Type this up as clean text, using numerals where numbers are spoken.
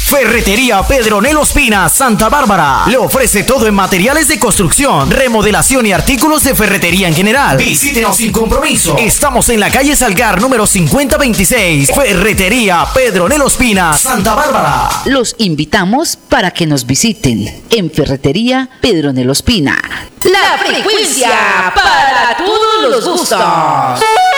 Ferretería Pedronel Ospina, Santa Bárbara. Le ofrece todo en materiales de construcción, remodelación y artículos de ferretería en general. Visítenos sin compromiso. Estamos en la calle Salgar, número 5026. Ferretería Pedronel Ospina, Santa Bárbara. Los invitamos para que nos visiten en Ferretería Pedronel Ospina. La frecuencia para todos los gustos.